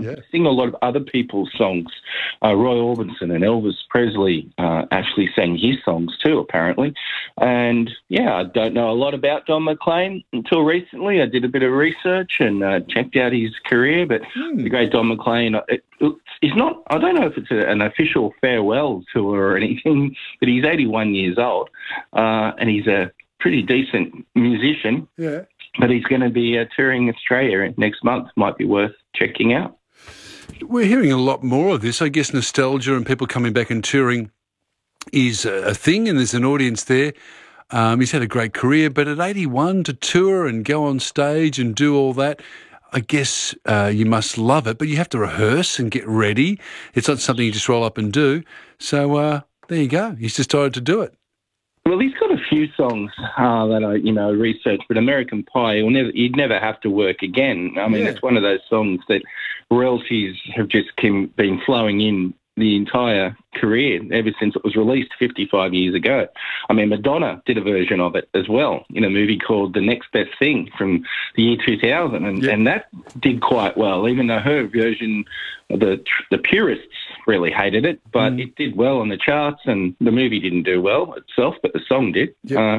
sing a lot of other people's songs. Roy Orbison and Elvis Presley actually sang his songs too, apparently. And, I don't know a lot about Don McLean until recently. I did a bit of research and checked out his career, but the great Don McLean, it's not, I don't know if it's an official farewell tour or anything, but he's 81 years old and he's a pretty decent musician. Yeah. But he's going to be touring Australia next month. Might be worth checking out. We're hearing a lot more of this. I guess nostalgia and people coming back and touring is a thing, and there's an audience there. He's had a great career, but at 81 to tour and go on stage and do all that, I guess you must love it, but you have to rehearse and get ready. It's not something you just roll up and do. So there you go. He's decided to do it. Well, he's got a few songs that I, researched, but American Pie, you'd never have to work again. I mean, it's one of those songs that royalties have just been flowing in the entire career ever since it was released 55 years ago. I mean, Madonna did a version of it as well in a movie called The Next Best Thing from the year 2000, and that did quite well, even though her version, the purists really hated it, but it did well on the charts, and the movie didn't do well itself, but the song did.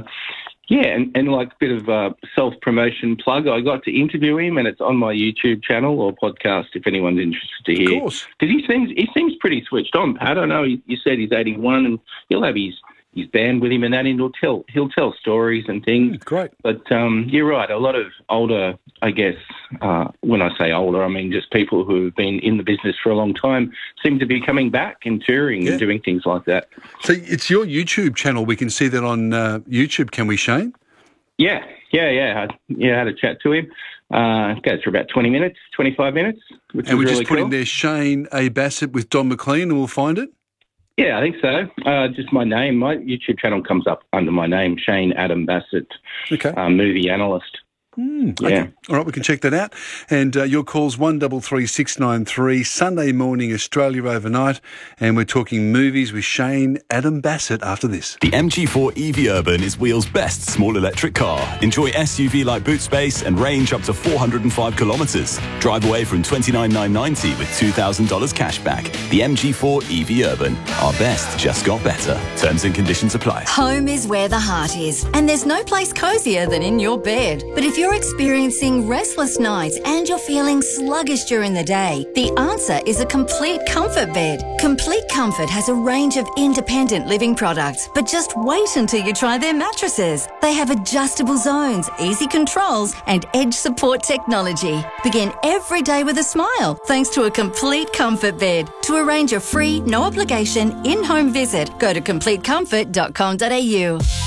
And like a bit of self-promotion plug, I got to interview him, and it's on my YouTube channel or podcast if anyone's interested to hear. Of course. Because he seems pretty switched on, Pat. I know you said he's 81 and he'll have his band with him and that, and he'll tell stories and things. Great. But you're right, a lot of older, I guess, when I say older, I mean just people who have been in the business for a long time seem to be coming back and touring and doing things like that. So it's your YouTube channel. We can see that on YouTube, can we, Shane? Yeah. I had a chat to him. It goes for about 20 minutes, 25 minutes, which and we really just put cool. in there Shane A. Bassett with Don McLean and we'll find it? Yeah, I think so. Just my name. My YouTube channel comes up under my name, Shane Adam Bassett, movie analyst. Okay. All right, we can check that out. And your call's 133693, Sunday morning, Australia overnight. And we're talking movies with Shane Adam Bassett after this. The MG4 EV Urban is Wheel's best small electric car. Enjoy SUV-like boot space and range up to 405 kilometres. Drive away from $29,990 with $2,000 cash back. The MG4 EV Urban. Our best just got better. Terms and conditions apply. Home is where the heart is, and there's no place cosier than in your bed. But if you're experiencing restless nights and you're feeling sluggish during the day, the answer is a Complete Comfort bed. Complete Comfort has a range of independent living products, but just wait until you try their mattresses. They have adjustable zones, easy controls, and edge support technology. Begin every day with a smile thanks to a Complete Comfort bed. To arrange a free, no obligation, in-home visit, go to CompleteComfort.com.au.